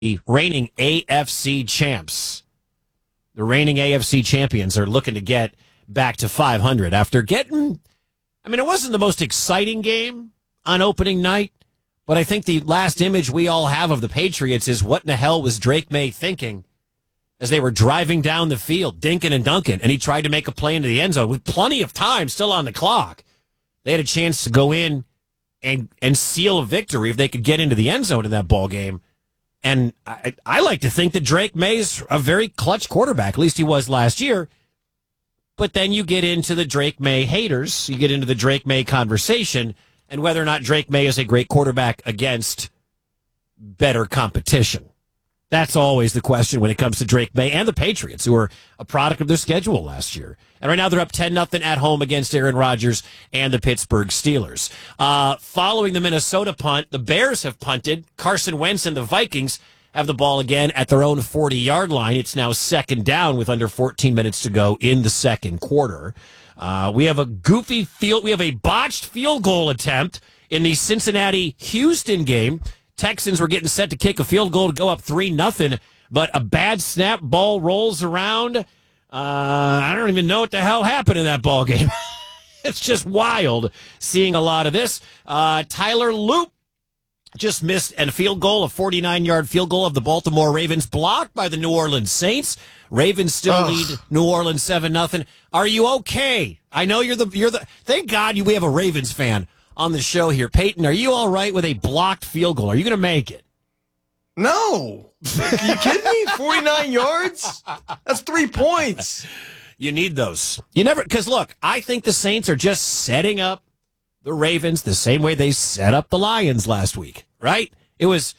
the reigning AFC champs. The reigning AFC champions are looking to get back to 500 after getting, it wasn't the most exciting game on opening night, but I think the last image we all have of the Patriots is what in the hell was Drake May thinking as they were driving down the field, dinking and dunking, and he tried to make a play into the end zone with plenty of time still on the clock. They had a chance to go in and seal a victory if they could get into the end zone in that ball game. And I like to think that Drake May's a very clutch quarterback. At least he was last year. But then you get into the Drake May haters. You get into the Drake May conversation and whether or not Drake May is a great quarterback against better competition. That's always the question when it comes to Drake May and the Patriots, who are a product of their schedule last year. And right now they're up 10-0 at home against Aaron Rodgers and the Pittsburgh Steelers. Following the Minnesota punt, the Bears have punted. Carson Wentz and the Vikings have the ball again at their own 40-yard line. It's now second down with under 14 minutes to go in the second quarter. We have a botched field goal attempt in the Cincinnati-Houston game. Texans were getting set to kick a field goal to go up 3-0, but a bad snap ball rolls around. I don't even know what the hell happened in that ball game. It's just wild seeing a lot of this. Tyler Loop just missed a field goal, a 49-yard field goal of the Baltimore Ravens, blocked by the New Orleans Saints. Ravens still lead New Orleans 7-0. Are you okay? I know you're the. Thank God we have a Ravens fan on the show here. Peyton, are you all right with a blocked field goal? Are you going to make it? No. Are you kidding me? 49 yards? That's 3 points. You need those. Because look, I think the Saints are just setting up the Ravens the same way they set up the Lions last week, right? It was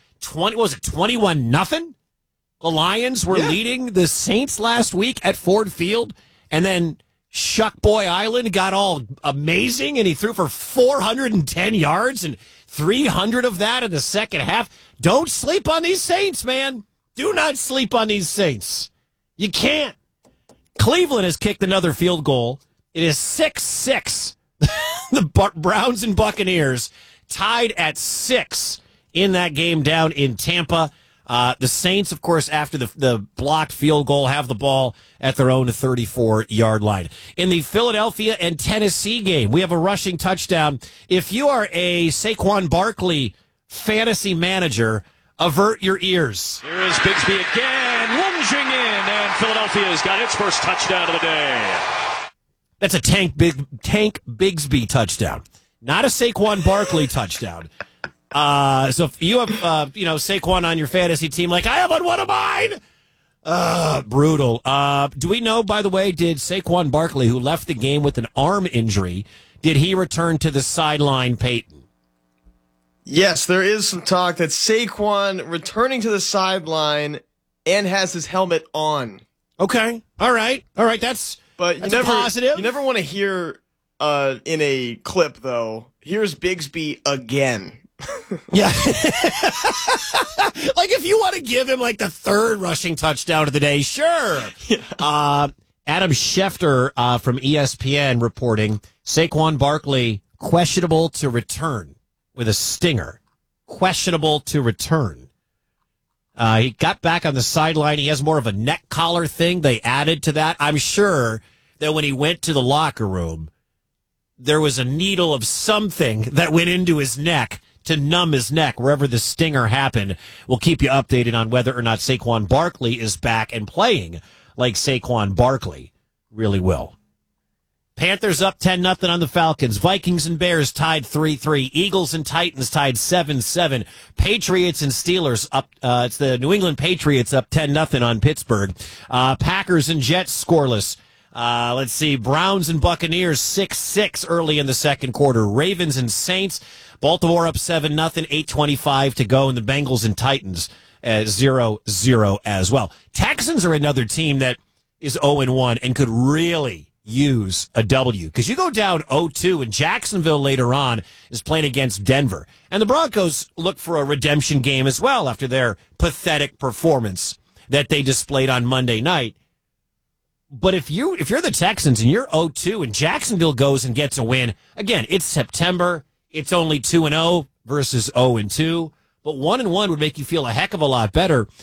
21-0? The Lions were leading the Saints last week at Ford Field, and then Shuck Boy Island got all amazing, and he threw for 410 yards and 300 of that in the second half. Don't sleep on these Saints, man. Do not sleep on these Saints. You can't. Cleveland has kicked another field goal. It is 6-6. The Browns and Buccaneers tied at 6 in that game down in Tampa. The Saints, of course, after the blocked field goal, have the ball at their own 34-yard line. In the Philadelphia and Tennessee game, we have a rushing touchdown. If you are a Saquon Barkley fantasy manager, avert your ears. Here is Bigsby again, lunging in, and Philadelphia's got its first touchdown of the day. That's a Tank Bigsby touchdown, not a Saquon Barkley touchdown. So if you have, Saquon on your fantasy team, like I have on one of mine, brutal. Do we know, by the way, did Saquon Barkley, who left the game with an arm injury, did he return to the sideline, Peyton? Yes, there is some talk that Saquon returning to the sideline and has his helmet on. Okay. All right. That's positive. You never want to hear in a clip, though, here's Bigsby again. Yeah. Like if you want to give him like the third rushing touchdown of the day, sure. Yeah. Adam Schefter from ESPN reporting Saquon Barkley questionable to return with a stinger. Questionable to return. He got back on the sideline. He has more of a neck collar thing. They added to that. I'm sure that when he went to the locker room, there was a needle of something that went into his neck to numb his neck wherever the stinger happened. We'll keep you updated on whether or not Saquon Barkley is back and playing like Saquon Barkley really will. Panthers up 10-0 on the Falcons. Vikings and Bears tied 3-3. Eagles and Titans tied 7-7. Patriots and Steelers up. It's the New England Patriots up 10-0 on Pittsburgh. Packers and Jets scoreless. Let's see. Browns and Buccaneers 6-6 early in the second quarter. Ravens and Saints. Baltimore up 7-0, 8:25 to go, and the Bengals and Titans 0-0 as well. Texans are another team that is 0-1 and could really use a W because you go down 0-2, and Jacksonville later on is playing against Denver. And the Broncos look for a redemption game as well after their pathetic performance that they displayed on Monday night. But if you're the Texans and you're 0-2 and Jacksonville goes and gets a win, again, it's September. It's only 2-0 versus 0-2. but 1-1 would make you feel a heck of a lot better.